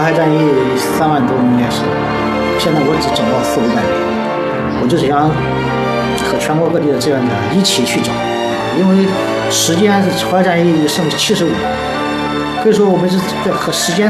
海战役3万多名烈士，现在我只找到4、500名，我就是想和全国各地的志愿者一起去找，因为时间是淮海战役剩75，可以说我们是和时间